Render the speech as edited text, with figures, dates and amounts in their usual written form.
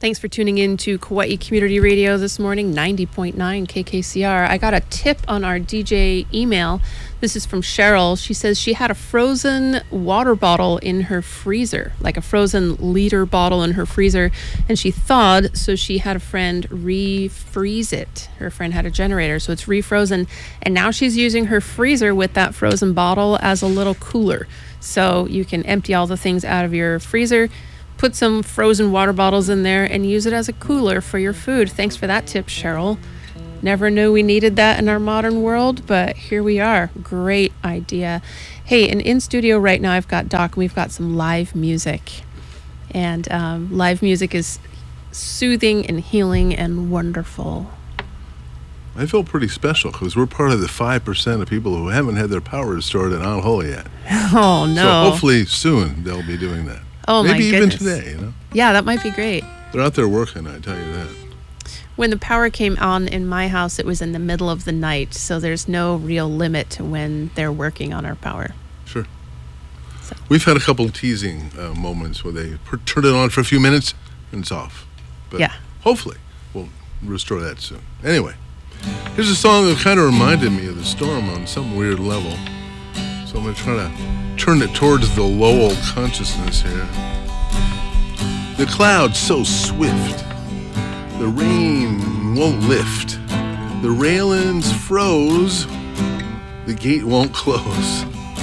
Thanks for tuning in to Kauai Community Radio this morning, 90.9 KKCR. I got a tip on our DJ email. This is from Cheryl. She says she had a frozen water bottle in her freezer, like a frozen liter bottle in her freezer, and she thawed, so she had a friend refreeze it. Her friend had a generator, so it's refrozen, and now she's using her freezer with that frozen bottle as a little cooler. So you can empty all the things out of your freezer, put some frozen water bottles in there, and use it as a cooler for your food. Thanks for that tip, Cheryl. Never knew we needed that in our modern world, but here we are. Great idea. Hey, and in studio right now, I've got Doc, and we've got some live music. And live music is soothing and healing and wonderful. I feel pretty special because we're part of the 5% of people who haven't had their power restored in Mount Holyoke yet. Oh, no. So hopefully soon they'll be doing that. Oh, maybe my goodness. even today, you know? Yeah, that might be great. They're out there working, I tell you that. When the power came on in my house, it was in the middle of the night, so there's no real limit to when they're working on our power. Sure. So. We've had a couple of teasing moments where they turn it on for a few minutes and it's off. But yeah. Hopefully we'll restore that soon. Anyway, here's a song that kind of reminded me of the storm on some weird level. So I'm going to try to turn it towards the Lowell consciousness here. The clouds so swift, the rain won't lift, the railings froze, the gate won't close.